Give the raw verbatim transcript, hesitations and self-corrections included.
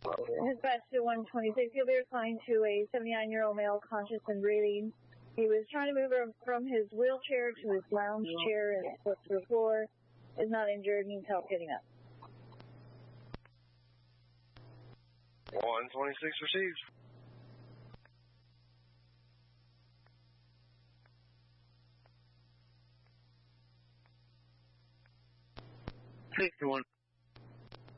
Dispatch to one twenty-six, you'll be responding to a seventy-nine-year-old male conscious and breathing. He was trying to move from his wheelchair to his lounge chair and slipped to the floor. Is not injured, needs help getting up. one twenty-six received. six to one